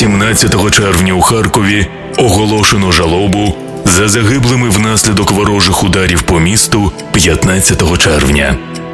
17 червня у Харкові оголошено жалобу за загиблими внаслідок ворожих ударів по місту 15 червня.